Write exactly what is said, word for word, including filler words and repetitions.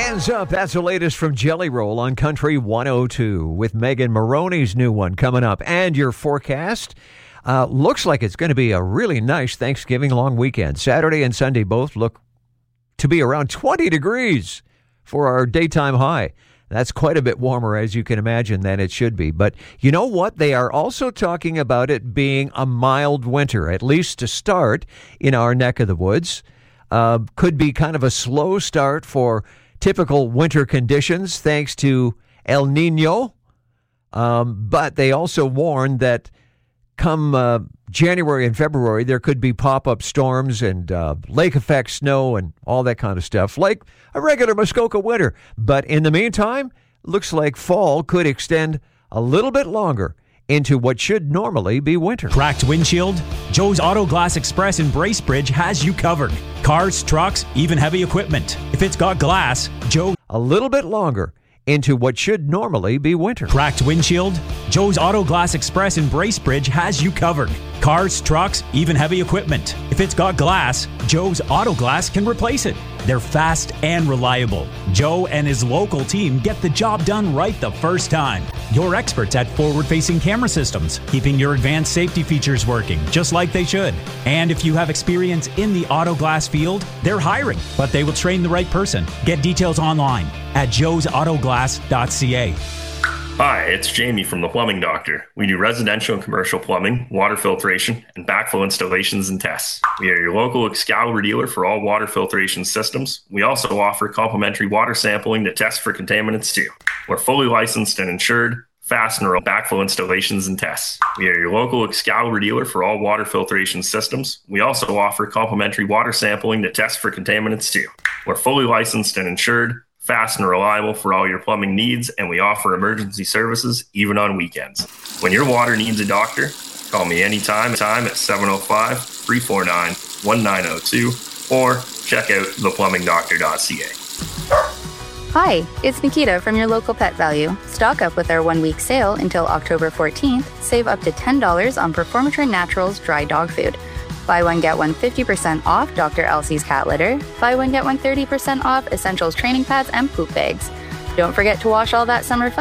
Hands Up, that's the latest from Jelly Roll on Country one oh two with Megan Maroney's new one coming up. And your forecast uh, looks like it's going to be a really nice Thanksgiving long weekend. Saturday and Sunday both look to be around twenty degrees for our daytime high. That's quite a bit warmer, as you can imagine, than it should be. But you know what? They are also talking about it being a mild winter, at least to start in our neck of the woods. Uh, could be kind of a slow start for typical winter conditions thanks to El Nino. Um, but they also warn that come uh, January and February, there could be pop-up storms and uh, lake effect snow and all that kind of stuff, like a regular Muskoka winter. But in the meantime, looks like fall could extend a little bit longer into what should normally be winter. Cracked windshield? Joe's Auto Glass Express in Bracebridge has you covered. Cars, trucks, even heavy equipment. If it's got glass, Joe... A little bit longer into what should normally be winter. Cracked windshield? Joe's Auto Glass Express in Bracebridge has you covered. Cars, trucks, even heavy equipment. If it's got glass, Joe's Auto Glass can replace it. They're fast and reliable. Joe and his local team get the job done right the first time. You're experts at forward-facing camera systems, keeping your advanced safety features working just like they should. And if you have experience in the auto glass field, they're hiring, but they will train the right person. Get details online at joes auto glass dot c a. Hi, it's Jamie from The Plumbing Doctor. We do residential and commercial plumbing, water filtration, and backflow installations and tests. We are your local Excalibur dealer for all water filtration systems. We also offer complimentary water sampling to test for contaminants too. We're fully licensed and insured, fast and backflow installations and tests. We are your local Excalibur dealer for all water filtration systems. We also offer complimentary water sampling to test for contaminants too. We're fully licensed and insured, fast and reliable for all your plumbing needs, and we offer emergency services even on weekends. When your water needs a doctor, call me anytime time at seven oh five, three four nine, one nine oh two or check out the plumbing doctor dot c a. Hi, it's Nikita from your local Pet Value. Stock up with our one-week sale until October fourteenth. Save up to ten dollars on Performatrin Naturals dry dog food. Buy one, get one fifty percent off Doctor Elsie's cat litter. Buy one, get one thirty percent off Essentials training pads and poop bags. Don't forget to wash all that summer fun